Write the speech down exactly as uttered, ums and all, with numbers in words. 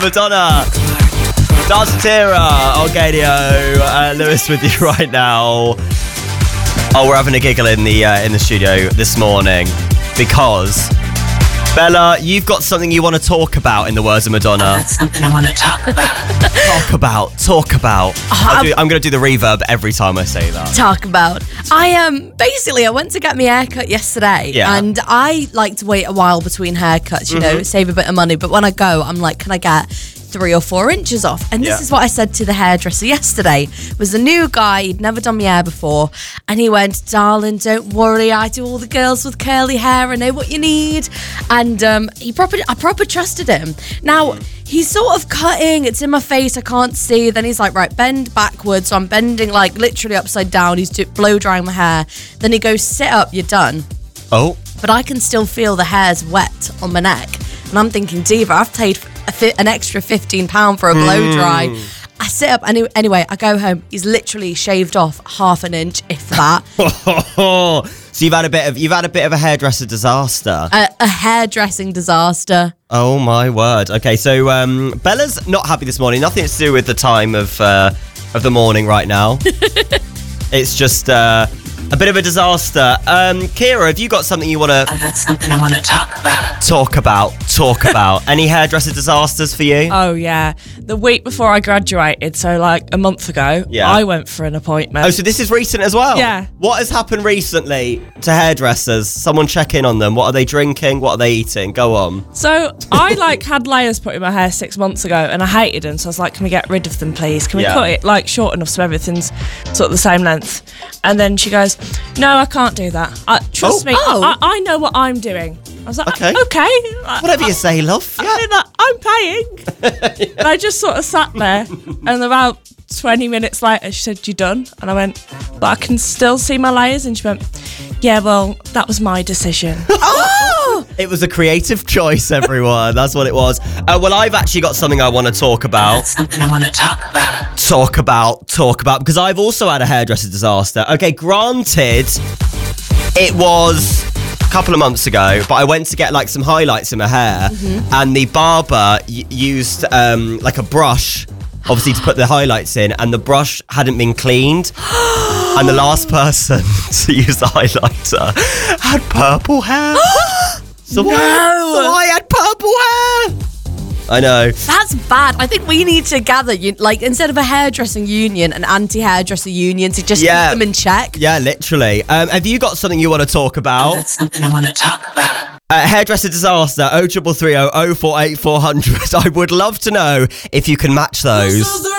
Madonna, Darsatira, Olgadio, uh, Lewis with you right now. Oh, we're having a giggle in the uh, in the studio this morning because Bella, you've got something you want to talk about, in the words of Madonna. That's something I want to talk about. Talk about, talk about. I'll do, I'm going to do the reverb every time I say that. Talk about. I um basically I went to get my haircut yesterday, Yeah. and I like to wait a while between haircuts, you Mm-hmm. know, save a bit of money. But when I go, I'm like, can I get three or four inches off? And this Yeah. is what I said to the hairdresser yesterday. Was a new guy, he'd never done my hair before, and he went, darling, don't worry, I do all the girls with curly hair, I know what you need. And um he proper I proper trusted him. Now he's sort of cutting, it's in my face, I can't see. Then he's like, right, bend backwards. So I'm bending like literally upside down. He's do- blow drying my hair. Then he goes, sit up, you're done. Oh, But I can still feel the hairs wet on my neck. And I'm thinking, Diva, I've paid a fi- an extra fifteen pounds for a blow dry. I sit up, any- anyway, I go home. He's literally shaved off half an inch, if that. so you've had a bit of you've had a bit of a hairdresser disaster. a, a hairdressing disaster. Oh my word. Okay, so um, Bella's not happy this morning. Nothing to do with the time of uh, of the morning right now. It's just uh, a bit of a disaster. Um, Kira, have you got something you want to That's something I want to talk about. talk about? Talk about any hairdresser disasters for you? Oh, yeah. The week before I graduated, so like a month ago, Yeah. I went for an appointment. Oh, so this is recent as well? Yeah. What has happened recently to hairdressers? Someone check in on them. What are they drinking? What are they eating? Go on. So I like had layers put in my hair six months ago and I hated them. So I was like, can we get rid of them, please? Can we Yeah. cut it like short enough so everything's sort of the same length? And then she goes, no, I can't do that. I, trust Oh. me, Oh. I, I know what I'm doing. I was like, Okay. okay. Whatever you say, love. I Yeah. mean, like, I'm paying. And I just sort of sat there, and about twenty minutes later, she said, you done? And I went, but I can still see my layers. And she went, yeah, well, that was my decision. Oh! It was a creative choice, everyone. That's what it was. Uh, well, I've actually got something I want to talk about. That's something I want to talk about. Talk about, talk about, because I've also had a hairdresser disaster. Okay, granted, it was a couple of months ago, but I went to get like some highlights in my hair, and the barber y- used um, like a brush, obviously to put the highlights in, and the brush hadn't been cleaned. And the last person to use the highlighter had purple hair. so, No. I, so I had purple hair. I know. That's bad. I think we need to gather, you, like, instead of a hairdressing union, an anti-hairdresser union to just Yeah. keep them in check. Yeah, literally. Um, have you got something you want to talk about? That's something I want to talk about. Uh, hairdresser disaster, oh triple three oh oh four eight four hundred. I would love to know if you can match those.